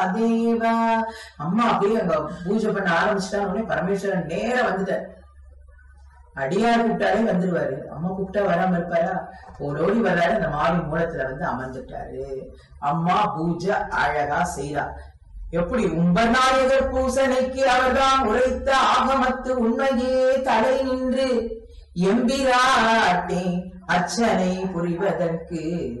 தேவா. அம்மா அப்படியே அங்க பூஜை பண்ண ஆரம்பிச்சுட்டாங்க. பரமேஸ்வரன் நேரம் வந்துட்டார். அடியார் கூப்பிட்டாலே வந்துருவாரு, அம்மா கூப்பிட்டா வராம இருப்பாரா? ஓடோடி வர்றாரு. அந்த மாடி மூலத்துல வந்து அமர்ந்துட்டாரு. அம்மா பூஜை அழகா செய்யறா. எப்படி உம்பநாயகர் பூசனைக்கு அவர்தான் உரைத்த ஆகமத்து உண்மையே தலை நின்று எம்பிராட்டே அர்ச்சனை புரிவதற்கு